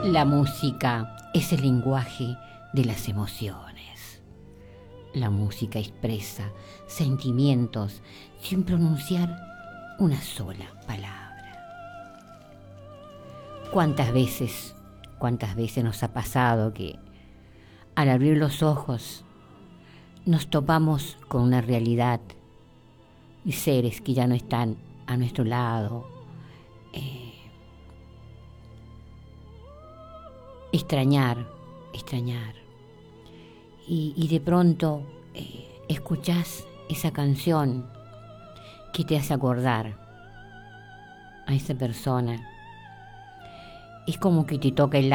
La música es el lenguaje de las emociones. La música expresa sentimientos sin pronunciar una sola palabra. ¿Cuántas veces nos ha pasado que al abrir los ojos nos topamos con una realidad y seres que ya no están a nuestro lado? Extrañar. Y de pronto escuchás esa canción que te hace acordar a esa persona. Es como que te toca el